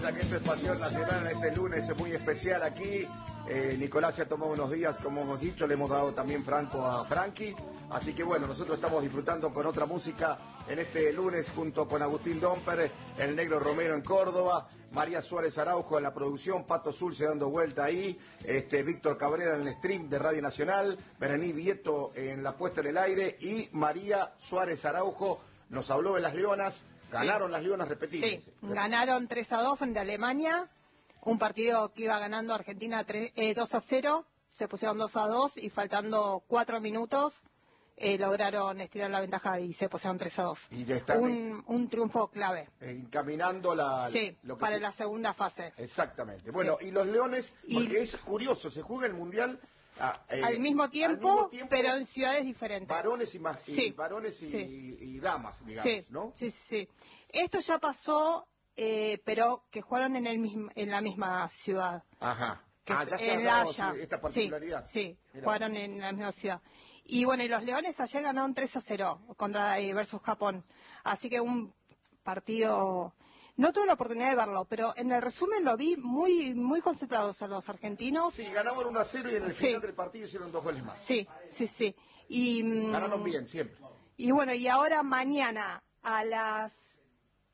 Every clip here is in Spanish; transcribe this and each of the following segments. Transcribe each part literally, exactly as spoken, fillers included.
recuerda que esto es Pasión Nacional en este lunes muy especial aquí. Eh, Nicolás se ha tomado unos días, como hemos dicho, le hemos dado también Franco a Frankie. Así que bueno, nosotros estamos disfrutando con otra música en este lunes junto con Agustín Domper, el Negro Romero en Córdoba, María Suárez Araujo en la producción, Pato Zulce dando vuelta ahí, este, Víctor Cabrera en el stream de Radio Nacional, Berení Vieto en la puesta en el aire y María Suárez Araujo nos habló de las Leonas. Ganaron sí. las Leonas, repetimos. Sí, ganaron tres a dos frente a Alemania, un partido que iba ganando Argentina tres, eh, dos a cero, se pusieron dos a dos y faltando cuatro minutos eh, lograron estirar la ventaja y se pusieron tres a dos. Y ya están un, un triunfo clave. Encaminando la... Sí, lo que para te... la segunda fase. Exactamente. Bueno, sí. y los Leones, porque y... es curioso, se juega el Mundial... Ah, eh, al, mismo tiempo, al mismo tiempo, pero en ciudades diferentes. Varones y más, sí. y varones y, sí. y, y damas, digamos, sí. ¿no? Sí, sí. Esto ya pasó, eh, pero que jugaron en el mismo, en la misma ciudad. Ajá. Que ah, ya es, se en ha La dado Haya. esta particularidad. Sí, sí. jugaron en la misma ciudad. Y bueno, y los Leones ayer ganaron tres a cero contra eh, versus Japón. Así que un partido... No tuve la oportunidad de verlo, pero en el resumen lo vi muy muy concentrados a los argentinos. Sí, ganaban uno a cero y en el sí. final del partido hicieron dos goles más. Sí, sí, sí. Y, ganaron bien, siempre. Y bueno, y ahora mañana a las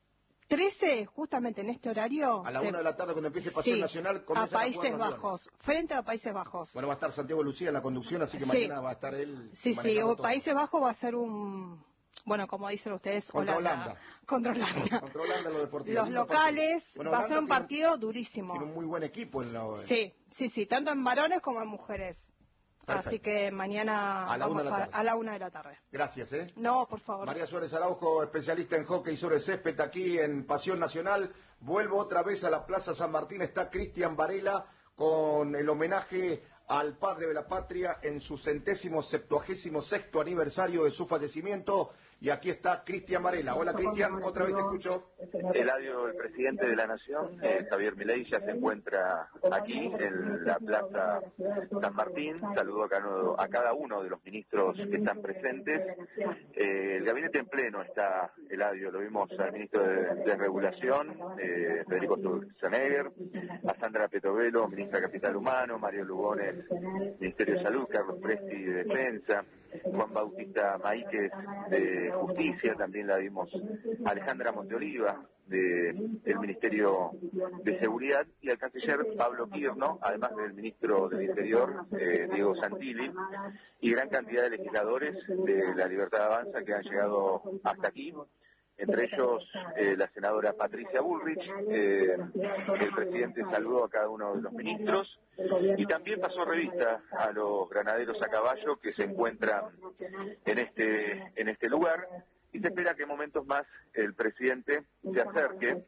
trece, justamente en este horario... A la se... una de la tarde, cuando empiece Pasión sí, Nacional, a Países Bajos, frente a Países Bajos. Bueno, va a estar Santiago Lucía en la conducción, así que sí. mañana va a estar él. Sí, sí, o Países Bajos va a ser un... Bueno, como dicen ustedes, contra Holanda. Holanda. Contra Holanda. Contra Holanda lo deportivo. Los locales, bueno, va a ser un tiene, partido durísimo. Tiene un muy buen equipo en la... Sí, sí, sí, tanto en varones como en mujeres. Perfecto. Así que mañana a la, vamos una a, a la una de la tarde. Gracias, ¿eh? No, por favor. María Suárez Araujo, especialista en hockey sobre césped aquí en Pasión Nacional. Vuelvo otra vez a la Plaza San Martín. Está Cristian Varela con el homenaje al padre de la patria en su centésimo septuagésimo sexto aniversario de su fallecimiento. Y aquí está Cristian Varela. Hola, Cristian, otra vez te escucho. Eladio, el presidente de la Nación, eh, Javier Milei, ya se encuentra aquí en la Plaza San Martín. Saludo a cada, a cada uno de los ministros que están presentes. Eh, el gabinete en pleno está, Eladio, lo vimos al ministro de, de Regulación, eh, Federico Sturzenegger, a Sandra Petovelo, ministra de Capital Humano, Mario Lugones, Ministerio de Salud, Carlos Presti de Defensa, Juan Bautista Maíquez de Justicia, también la vimos Alejandra Monteoliva de, del Ministerio de Seguridad y al canciller Pablo Quirno, además del ministro del Interior eh, Diego Santilli y gran cantidad de legisladores de la Libertad Avanza que han llegado hasta aquí. Entre ellos eh, la senadora Patricia Bullrich, eh, el presidente saludó a cada uno de los ministros y también pasó revista a los granaderos a caballo que se encuentran en este en este lugar y se espera que en momentos más el presidente se acerque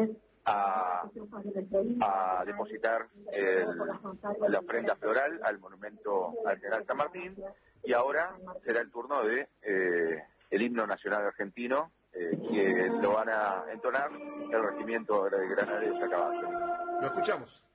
a, a depositar el, la ofrenda floral al monumento al general San Martín y ahora será el turno de eh, el himno nacional argentino Eh, que lo van a entonar el regimiento de granaderos a caballo. Lo escuchamos.